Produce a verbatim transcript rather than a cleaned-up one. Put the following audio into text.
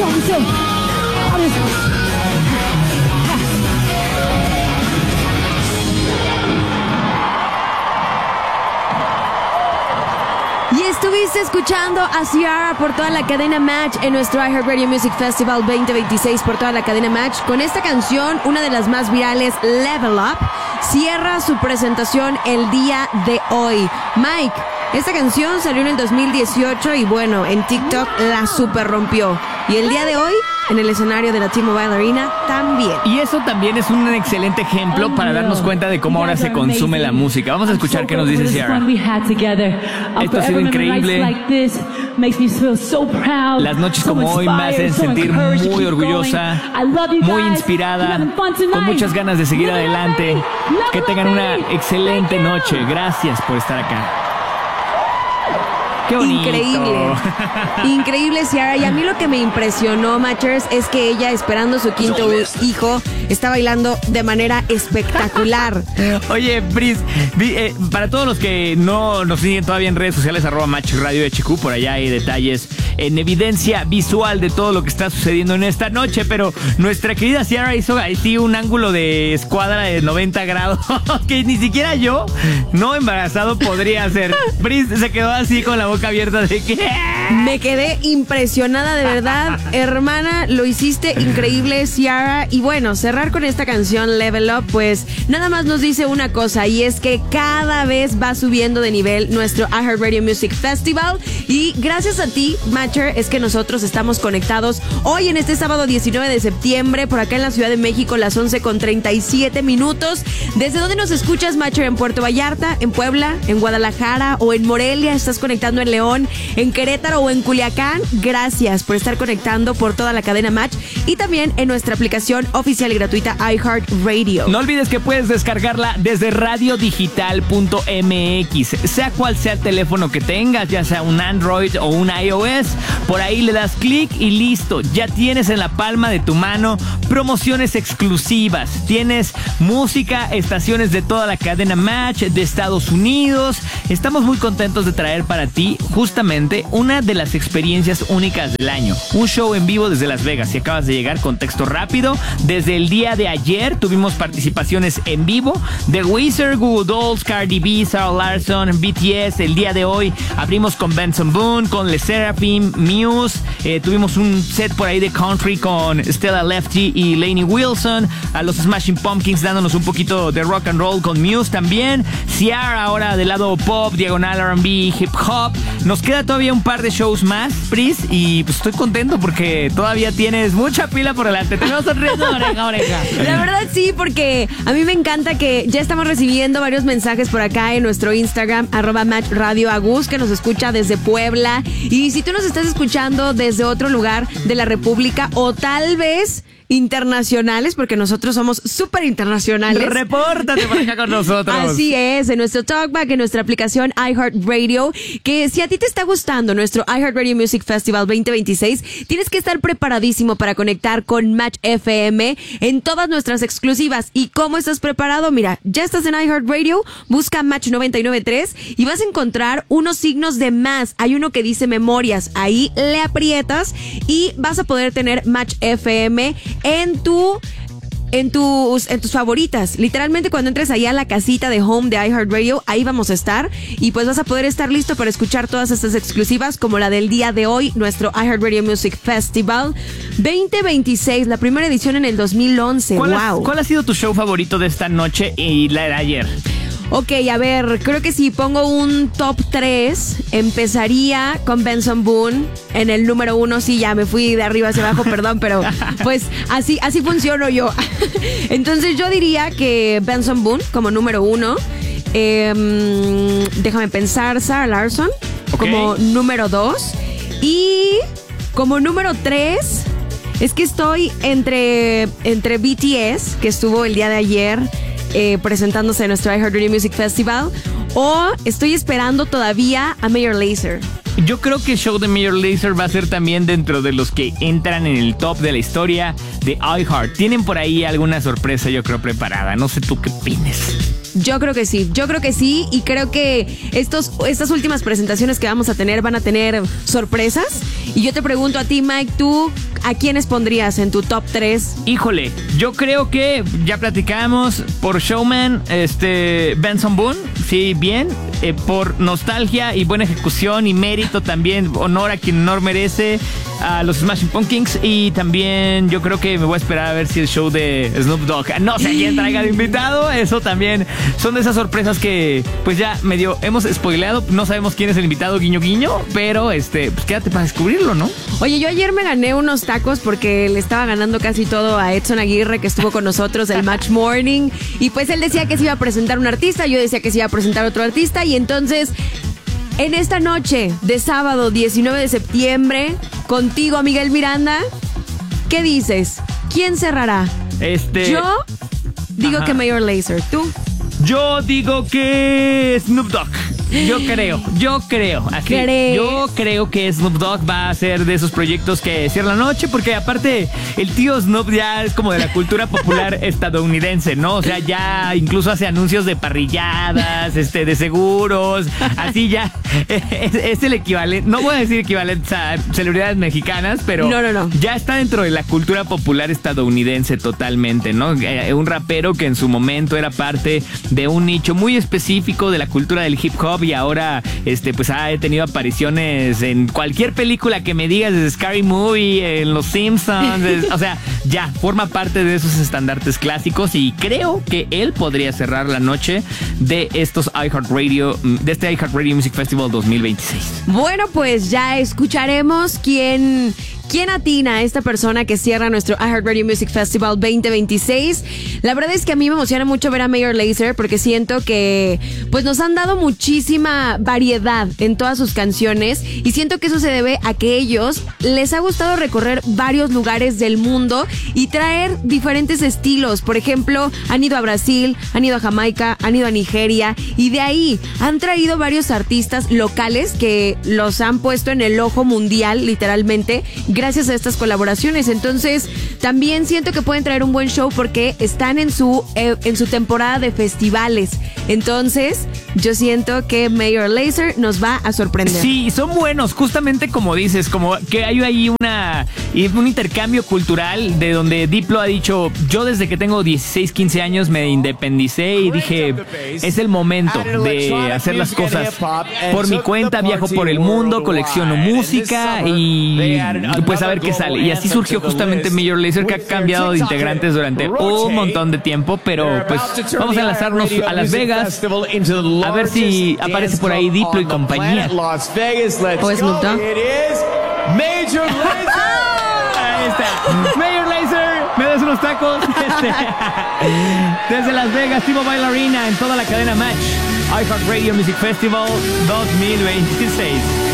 Y estuviste escuchando a Ciara por toda la cadena Match en nuestro iHeartRadio Music Festival veinte veintiséis por toda la cadena Match. Con esta canción, una de las más virales, Level Up, cierra su presentación el día de hoy. Mike, esta canción salió en el dos mil dieciocho y bueno, en TikTok la super rompió. Y el día de hoy, en el escenario de la T-Mobile Arena, también. Y eso también es un excelente ejemplo para darnos cuenta de cómo ahora se consume la música. Vamos a escuchar qué nos dice Ciara. Esto ha sido increíble. Las noches como hoy me hacen sentir muy orgullosa, muy inspirada, con muchas ganas de seguir adelante. Que tengan una excelente noche. Gracias por estar acá. Qué bonito. Increíble, increíble Ciara. Y a mí lo que me impresionó, Matchers, es que ella, esperando su quinto hijo, está bailando de manera espectacular. Oye, Pris, eh, para todos los que no nos siguen todavía en redes sociales, arroba Match Radio H Q, por allá hay detalles en evidencia visual de todo lo que está sucediendo en esta noche, pero nuestra querida Ciara hizo ahí un ángulo de escuadra de noventa grados que ni siquiera yo, no embarazado, podría hacer. Pris se quedó así con la boca abierta de que... Me quedé impresionada, de verdad. Hermana, lo hiciste increíble, Ciara. Y bueno, cerrar con esta canción Level Up, pues nada más nos dice una cosa, y es que cada vez va subiendo de nivel nuestro iHeartRadio Music Festival. Y gracias a ti, Matcher, es que nosotros estamos conectados hoy en este sábado diecinueve de septiembre, por acá en la Ciudad de México, las once con treinta y siete minutos. ¿Desde dónde nos escuchas, Matcher? ¿En Puerto Vallarta, en Puebla, en Guadalajara o en Morelia? ¿Estás conectando en León, en Querétaro o en Culiacán? Gracias por estar conectando por toda la cadena Match y también en nuestra aplicación oficial y gratuita iHeartRadio. No olvides que puedes descargarla desde radio digital punto m x, sea cual sea el teléfono que tengas, ya sea un Android o un iOS. Por ahí le das clic y listo, ya tienes en la palma de tu mano promociones exclusivas, tienes música, estaciones de toda la cadena Match de Estados Unidos. Estamos muy contentos de traer para ti justamente una de las experiencias únicas del año, un show en vivo desde Las Vegas. Si acabas de llegar, contexto rápido, desde el día de ayer tuvimos participaciones en vivo de Weezer, Google Dolls, Cardi B, Sarah Larson, B T S. El día de hoy abrimos con Benson Boone, con Le Seraphim, Muse, eh, tuvimos un set por ahí de country con Stella Lefty y Lainey Wilson, a los Smashing Pumpkins dándonos un poquito de rock and roll con Muse también, Ciara ahora del lado pop, diagonal R and B, hip hop. Nos queda todavía un par de shows más, Pris, y pues estoy contento porque todavía tienes mucha pila por delante. Te veo sonriendo oreja a oreja. La verdad sí, porque a mí me encanta que ya estamos recibiendo varios mensajes por acá en nuestro Instagram, arroba Match Radio Agus, que nos escucha desde Puebla. Y si tú nos estás escuchando desde otro lugar de la República o tal vez internacionales, porque nosotros somos súper internacionales. Repórtate por acá con nosotros. Así es, en nuestro Talkback, en nuestra aplicación iHeartRadio, que si a ti te está gustando nuestro iHeartRadio Music Festival veinte veintiséis, tienes que estar preparadísimo para conectar con Match F M en todas nuestras exclusivas. ¿Y cómo estás preparado? Mira, ya estás en iHeartRadio, busca Match noventa y nueve punto tres y vas a encontrar unos signos de más. Hay uno que dice memorias, ahí le aprietas y vas a poder tener Match F M en tu en tus en tus favoritas. Literalmente cuando entres allá a la casita de home de iHeartRadio, ahí vamos a estar y pues vas a poder estar listo para escuchar todas estas exclusivas como la del día de hoy, nuestro iHeartRadio Music Festival veinte veintiséis, la primera edición en el dos mil once. ¿Cuál, wow. ha, ¿Cuál ha sido tu show favorito de esta noche y la de ayer? Ok, a ver, creo que si pongo un top tres, empezaría con Benson Boone en el número uno. Sí, ya me fui de arriba hacia abajo, perdón, pero pues así, así funciono yo. Entonces yo diría que Benson Boone como número uno. Eh, déjame pensar, Sarah Larson okay. como número dos. Y como número tres, es que estoy entre, entre B T S, que estuvo el día de ayer Eh, presentándose en nuestro iHeartRadio Music Festival, o estoy esperando todavía a Major Lazer. Yo creo que el show de Major Lazer va a ser también dentro de los que entran en el top de la historia de iHeart. Tienen por ahí alguna sorpresa, yo creo, preparada. No sé tú qué opines. Yo creo que sí, yo creo que sí y creo que estos, estas últimas presentaciones que vamos a tener van a tener sorpresas. Y yo te pregunto a ti, Mike, ¿tú a quiénes pondrías en tu top tres? Híjole, yo creo que ya platicamos por Showman, este, Benson Boone, sí, bien, eh, por nostalgia y buena ejecución y mérito también, honor a quien honor merece, a los Smashing Pumpkins, y también yo creo que me voy a esperar a ver si el show de Snoop Dogg, no sé quién traiga de invitado, eso también son de esas sorpresas que pues ya medio hemos spoileado, no sabemos quién es el invitado, guiño guiño, pero este, pues quédate para descubrirlo, ¿no? Oye, yo ayer me gané unos tacos porque le estaba ganando casi todo a Edson Aguirre, que estuvo con nosotros el Match Morning, y pues él decía que se iba a presentar un artista, yo decía que se iba a presentar otro artista, y entonces en esta noche de sábado diecinueve de septiembre, contigo, Miguel Miranda, ¿qué dices? ¿Quién cerrará? Este... Yo digo Ajá. que Mayor Lazer, ¿tú? Yo digo que Snoop Dogg. Yo creo, yo creo. Así, ¿Crees? yo creo que Snoop Dogg va a ser de esos proyectos que cierran la noche, porque aparte el tío Snoop ya es como de la cultura popular estadounidense, ¿no? O sea, ya incluso hace anuncios de parrilladas, este, de seguros, así ya. Es, es el equivalente, no voy a decir equivalente a celebridades mexicanas, pero no, no, no. ya está dentro de la cultura popular estadounidense totalmente, ¿no? Eh, un rapero que en su momento era parte de un nicho muy específico de la cultura del hip hop, y ahora este pues ha tenido apariciones en cualquier película que me digas, desde Scary Movie, en Los Simpsons, es, o sea, ya forma parte de esos estandartes clásicos, y creo que él podría cerrar la noche de estos iHeartRadio, de este iHeartRadio Music Festival dos mil veintiséis. Bueno, pues ya escucharemos quién... ¿Quién atina a esta persona que cierra nuestro iHeartRadio Music Festival veinte veintiséis? La verdad es que a mí me emociona mucho ver a Mayor Lazer porque siento que pues nos han dado muchísima variedad en todas sus canciones, y siento que eso se debe a que ellos les ha gustado recorrer varios lugares del mundo y traer diferentes estilos. Por ejemplo, han ido a Brasil, han ido a Jamaica, han ido a Nigeria, y de ahí han traído varios artistas locales que los han puesto en el ojo mundial, literalmente, gracias a estas colaboraciones. Entonces también siento que pueden traer un buen show porque están en su, eh, en su temporada de festivales. Entonces yo siento que Mayor Lazer nos va a sorprender. Sí, son buenos, justamente como dices, como que hay ahí una, un intercambio cultural de donde Diplo ha dicho: yo desde que tengo dieciséis, quince años me independicé y dije, es el momento de hacer las cosas por mi cuenta, viajo por el mundo, colecciono música y pues a ver qué sale. Y así surgió justamente Mayor Lazer, que ha cambiado de integrantes durante un montón de tiempo, pero pues vamos a enlazarnos a Las Vegas a ver si aparece por ahí Diplo y compañía. O Snoop Dogg. Ahí está. Mayor Lazer, me das unos tacos. Este, desde Las Vegas, Tivo Bailarina en toda la cadena Match iHeartRadio Music Festival dos mil veintiséis.